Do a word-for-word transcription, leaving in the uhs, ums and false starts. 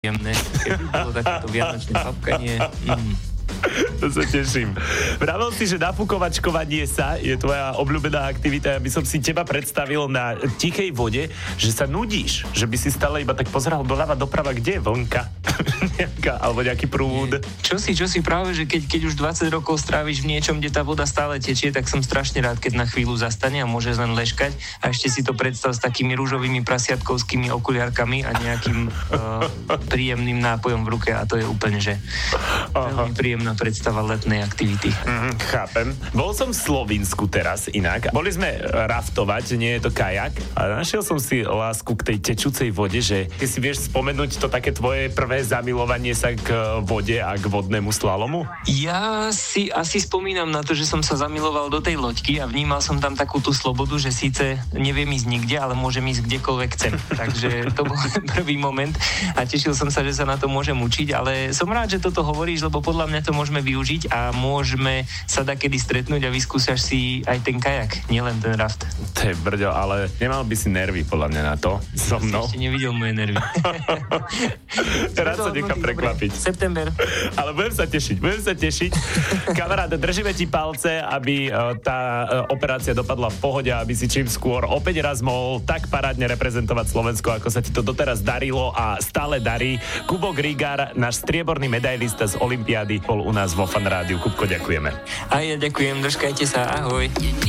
Jemné, keby bolo takéto vianočné papkanie. Mm. To sa teším. Vravel si, že nafúkovačkovanie sa je tvoja obľúbená aktivita. Ja by som si teba predstavil na tichej vode, že sa nudíš, že by si stále iba tak pozeral doľava doprava, kde je vlnka nejaká, alebo nejaký prúd. Čo si, čo si práve, že keď, keď už dvadsať rokov stráviš v niečom, kde tá voda stále tečie, tak som strašne rád, keď na chvíľu zastane a môžeš len leškať a ešte si to predstav s takými rúžovými prasiatkovskými okuliarkami a nejakým uh, príjemným nápojom v ruke a to je úplne, že veľmi príjemná predstava letnej aktivity. Mm, chápem. Bol som v Slovinsku teraz inak. Boli sme raftovať, nie je to kajak. A našiel som si lásku k tej tečúcej vode, že ty si vieš spomenúť to také tvoje prvé zamilovanie sa k vode a k vodnému slalomu? Ja si asi spomínam na to, že som sa zamiloval do tej loďky a vnímal som tam takú tú slobodu, že síce neviem ísť nikde, ale môžem ísť kdekoľvek chcem. Takže to bol prvý moment a tešil som sa, že sa na to môžem učiť, ale som rád, že toto hovoríš, lebo podľa mňa to môžeme využiť a môžeme sa dakedy stretnúť a vyskúšaš si aj ten kajak, nielen ten raft. To je brďo, ale nemal by si nervy podľa mňa na to so mnou. Ešte nevidel moje nervy. Rád sa nechám prekvapiť. September. Ale budem sa tešiť, budem sa tešiť. Kamarát, držíme ti palce, aby tá operácia dopadla v pohode, aby si čím skôr opäť raz mohol tak parádne reprezentovať Slovensko, ako sa ti to doteraz darilo a stále darí. Kubo Grigár, náš strieborný medailista z olympiády, bol u nás vo Fan Rádiu. Kubko, ďakujeme. A ja ďakujem, dočkajte sa, ahoj.